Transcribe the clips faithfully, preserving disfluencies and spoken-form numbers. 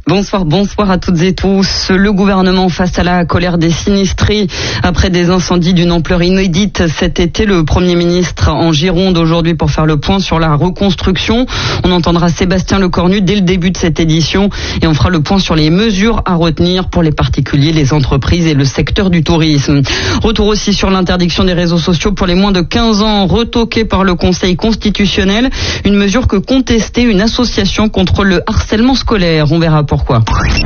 Bonsoir, bonsoir à toutes et tous. Le gouvernement face à la colère des sinistrés après des incendies d'une ampleur inédite cet été. Le Premier ministre en Gironde aujourd'hui pour faire le point sur la reconstruction. On entendra Sébastien Lecornu dès le début de cette édition et on fera le point sur les mesures à retenir pour les particuliers, les entreprises et le secteur du tourisme. Retour aussi sur l'interdiction des réseaux sociaux pour les moins de quinze ans, retoquée par le Conseil constitutionnel. Une mesure que contestait une association contre le harcèlement scolaire. On verra pourquoi.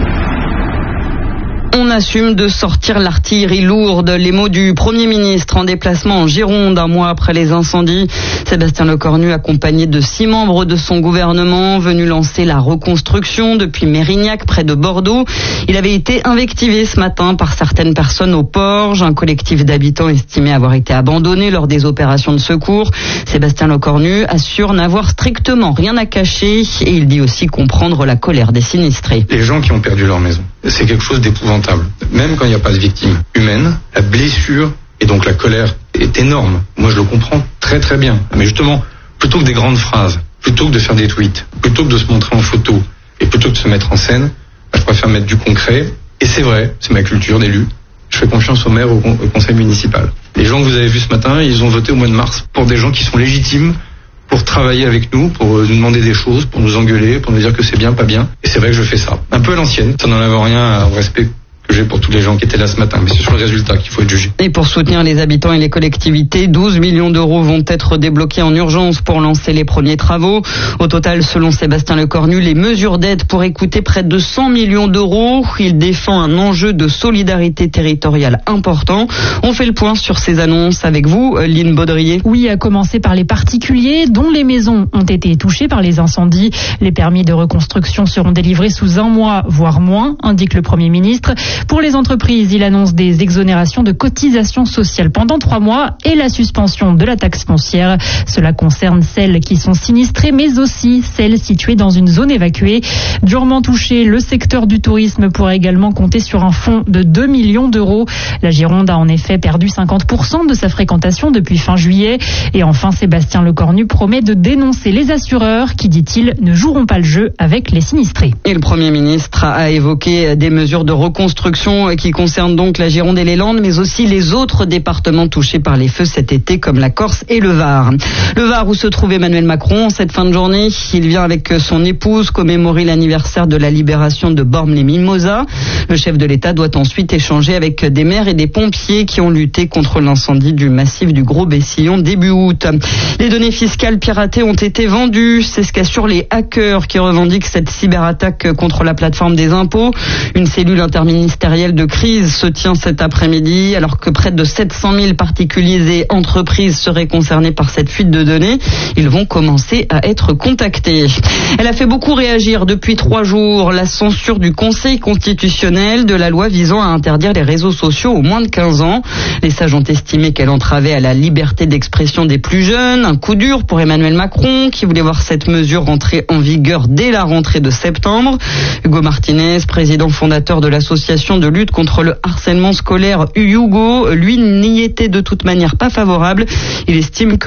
On assume de sortir l'artillerie lourde. Les mots du Premier ministre en déplacement en Gironde un mois après les incendies. Sébastien Lecornu, accompagné de six membres de son gouvernement, venu lancer la reconstruction depuis Mérignac, près de Bordeaux. Il avait été invectivé ce matin par certaines personnes au Porge, un collectif d'habitants estimé avoir été abandonné lors des opérations de secours. Sébastien Lecornu assure n'avoir strictement rien à cacher et il dit aussi comprendre la colère des sinistrés. Les gens qui ont perdu leur maison, c'est quelque chose d'épouvantable. Même quand il n'y a pas de victime humaine, la blessure et donc la colère est énorme. Moi, je le comprends très très bien. Mais justement, plutôt que des grandes phrases, plutôt que de faire des tweets, plutôt que de se montrer en photo et plutôt que de se mettre en scène, je préfère mettre du concret. Et c'est vrai, c'est ma culture d'élu. Je fais confiance au maire, au, con- au conseil municipal. Les gens que vous avez vus ce matin, ils ont voté au mois de mars pour des gens qui sont légitimes pour travailler avec nous, pour nous demander des choses, pour nous engueuler, pour nous dire que c'est bien, pas bien. Et c'est vrai que je fais ça. Un peu à l'ancienne, ça n'enlève rien au respect que j'ai pour tous les gens qui étaient là ce matin, mais c'est sur le résultat qu'il faut être jugé. Et pour soutenir les habitants et les collectivités, douze millions d'euros vont être débloqués en urgence pour lancer les premiers travaux. Au total, selon Sébastien Lecornu, les mesures d'aide pourraient coûter près de cent millions d'euros. Il défend un enjeu de solidarité territoriale important. On fait le point sur ces annonces avec vous, Lynn Baudrier. Oui, à commencer par les particuliers dont les maisons ont été touchées par les incendies. Les permis de reconstruction seront délivrés sous un mois, voire moins, indique le Premier ministre. Pour les entreprises, il annonce des exonérations de cotisations sociales pendant trois mois et la suspension de la taxe foncière. Cela concerne celles qui sont sinistrées, mais aussi celles situées dans une zone évacuée. Durement touché, le secteur du tourisme pourra également compter sur un fonds de deux millions d'euros. La Gironde a en effet perdu cinquante pour cent de sa fréquentation depuis fin juillet. Et enfin, Sébastien Lecornu promet de dénoncer les assureurs qui, dit-il, ne joueront pas le jeu avec les sinistrés. Et le Premier ministre a évoqué des mesures de reconstruction qui concerne donc la Gironde et les Landes, mais aussi les autres départements touchés par les feux cet été, comme la Corse et le Var. Le Var, où se trouve Emmanuel Macron en cette fin de journée. Il vient avec son épouse commémorer l'anniversaire de la libération de Bormes-les-Mimosas. Le chef de l'État doit ensuite échanger avec des maires et des pompiers qui ont lutté contre l'incendie du massif du Gros-Bessillon début août. Les données fiscales piratées ont été vendues. C'est ce qu'assurent les hackers qui revendiquent cette cyberattaque contre la plateforme des impôts. Une cellule interministérielle de crise se tient cet après-midi alors que près de sept cent mille particuliers et entreprises seraient concernés par cette fuite de données. Ils vont commencer à être contactés. Elle a fait beaucoup réagir depuis trois jours. La censure du Conseil constitutionnel de la loi visant à interdire les réseaux sociaux aux moins de quinze ans. Les sages ont estimé qu'elle entravait à la liberté d'expression des plus jeunes. Un coup dur pour Emmanuel Macron qui voulait voir cette mesure rentrer en vigueur dès la rentrée de septembre. Hugo Martinez, président fondateur de l'association de lutte contre le harcèlement scolaire Hugo, lui n'y était de toute manière pas favorable. Il estime que